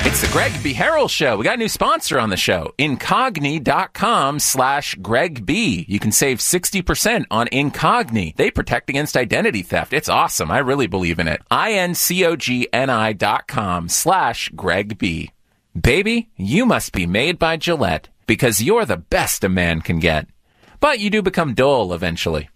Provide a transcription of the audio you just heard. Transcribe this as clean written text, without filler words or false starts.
It's the Greg B. Harrell Show. We got a new sponsor on the show, Incogni.com/Greg B. You can save 60% on Incogni. They protect against identity theft. It's awesome. I really believe in it. Incogni.com/Greg B. Baby, you must be made by Gillette because you're the best a man can get. But you do become dull eventually.